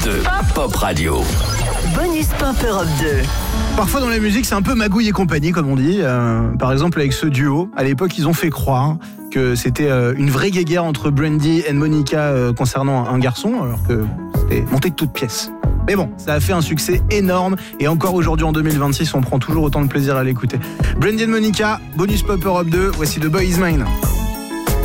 2, Pop Radio. Bonus Pop Europe 2. Parfois dans la musique, c'est un peu magouille et compagnie, comme on dit. Par exemple, avec ce duo, à l'époque, ils ont fait croire que c'était une vraie guéguerre entre Brandy et Monica concernant un garçon, alors que c'était monté de toutes pièces. Mais bon, ça a fait un succès énorme et encore aujourd'hui en 2026, on prend toujours autant de plaisir à l'écouter. Brandy et Monica, Bonus Pop Europe 2, voici The Boy Is Mine.